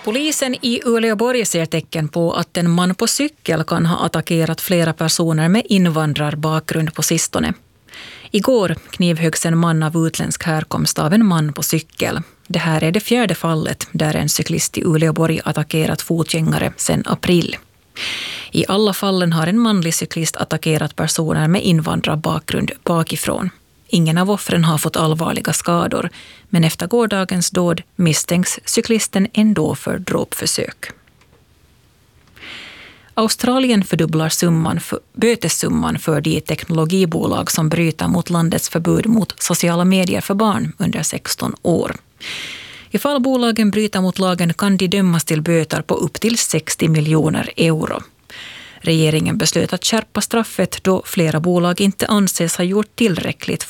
Polisen i Uleåborg ser tecken på att en man på cykel kan ha attackerat flera personer med invandrarbakgrund på sistone. Igår knivhöggs en man av utländsk härkomst av en man på cykel. Det här är det 4:e fallet där en cyklist i Uleåborg attackerat fotgängare sedan april. I alla fallen har en manlig cyklist attackerat personer med invandrarbakgrund bakifrån. Ingen av offren har fått allvarliga skador, men efter gårdagens dåd misstänks cyklisten ändå för dråpförsök. Australien fördubblar bötessumman för de teknologibolag som bryter mot landets förbud mot sociala medier för barn under 16 år. Ifall bolagen bryter mot lagen kan de dömas till böter på upp till 60 miljoner euro. Regeringen beslöt att skärpa straffet då flera bolag inte anses ha gjort tillräckligt